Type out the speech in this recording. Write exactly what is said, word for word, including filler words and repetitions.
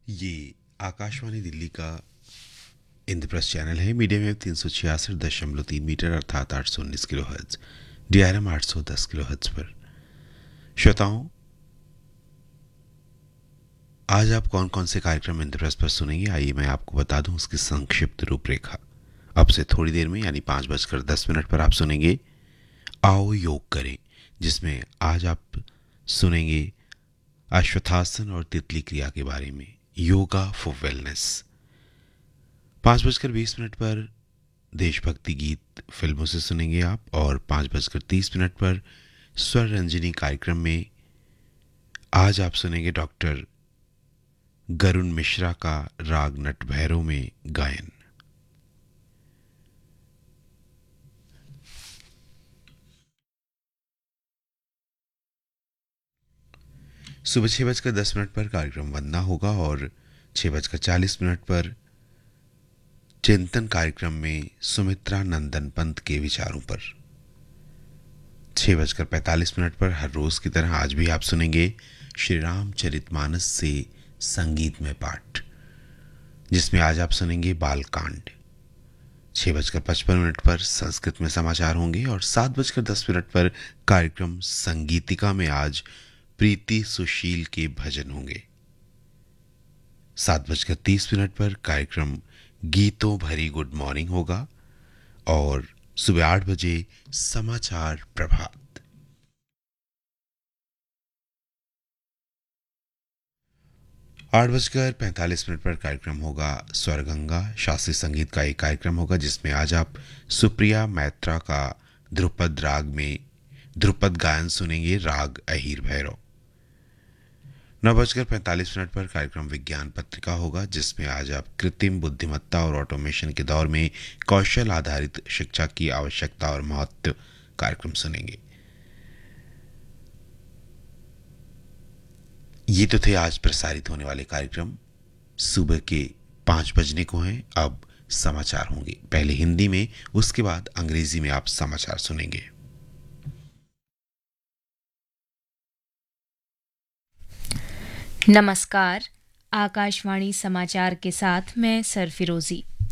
ये आकाशवाणी दिल्ली का इंद्रप्रस्थ चैनल है। मीडियम वेव तीन सौ छियासठ दशमलव तीन मीटर अर्थात आठ सौ उन्नीस kilo hertz, D R M आठ सौ दस किलो हर्ट्ज पर। श्रोताओं, आज आप कौन कौन से कार्यक्रम इंद्रप्रस्थ पर सुनेंगे, आइए मैं आपको बता दूं उसकी संक्षिप्त रूपरेखा। अब से थोड़ी देर में यानी पाँच बजकर दस मिनट पर आप सुनेंगे आओ योग करें, जिसमें आज आप सुनेंगे अश्वत्थासन और तितली क्रिया के बारे में, योगा फॉर वेलनेस। पाँच बजकर बीस मिनट पर देशभक्ति गीत फिल्मों से सुनेंगे आप, और पाँच बजकर तीस मिनट पर स्वर रंजनी कार्यक्रम में आज आप सुनेंगे डॉक्टर गरुण मिश्रा का राग नट भैरव में गायन। सुबह छह बजकर दस मिनट पर कार्यक्रम वंदना होगा, और छह बजकर चालीस मिनट पर चिंतन कार्यक्रम में सुमित्रा नंदन पंत के विचारों पर। छह बजकर पैंतालीस मिनट पर हर रोज की तरह आज भी आप सुनेंगे श्री रामचरितमानस से संगीत में पाठ, जिसमें आज आप सुनेंगे बालकांड। छह बजकर पचपन मिनट पर संस्कृत में समाचार होंगे, और सात बजकर दस मिनट पर कार्यक्रम संगीतिका में आज प्रीति सुशील के भजन होंगे। सात बजकर तीस मिनट पर कार्यक्रम गीतों भरी गुड मॉर्निंग होगा, और सुबह आठ बजे समाचार प्रभात। आठ बजकर पैंतालीस मिनट पर कार्यक्रम होगा स्वरगंगा, शास्त्रीय संगीत का एक कार्यक्रम होगा, जिसमें आज आप सुप्रिया मैत्रा का ध्रुपद राग में ध्रुपद गायन सुनेंगे, राग अहीर भैरव। नौ बजकर पैंतालीस मिनट पर कार्यक्रम विज्ञान पत्रिका होगा, जिसमें आज आप कृत्रिम बुद्धिमत्ता और ऑटोमेशन के दौर में कौशल आधारित शिक्षा की आवश्यकता और महत्व कार्यक्रम सुनेंगे। ये तो थे आज प्रसारित होने वाले कार्यक्रम। सुबह के पाँच बजने को हैं। अब समाचार होंगे, पहले हिंदी में, उसके बाद अंग्रेजी में आप समाचार सुनेंगे। नमस्कार, आकाशवाणी समाचार के साथ मैं सरफिरोजी।